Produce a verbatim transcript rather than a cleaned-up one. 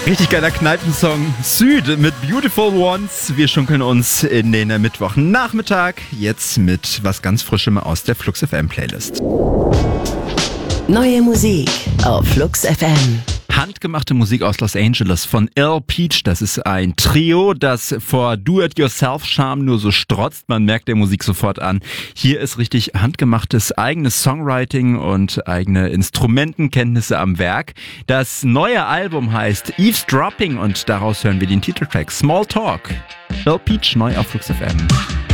Richtig geiler Kneipensong. Süd mit Beautiful Ones. Wir schunkeln uns in den Mittwochnachmittag. Jetzt mit was ganz Frischem aus der Flux F M Playlist. Neue Musik auf Flux F M. Handgemachte Musik aus Los Angeles von Earl Peach. Das ist ein Trio, das vor Do-It-Yourself-Charme nur so strotzt. Man merkt der Musik sofort an. Hier ist richtig handgemachtes eigenes Songwriting und eigene Instrumentenkenntnisse am Werk. Das neue Album heißt Eavesdropping und daraus hören wir den Titeltrack Small Talk. Earl Peach neu auf Flux F M.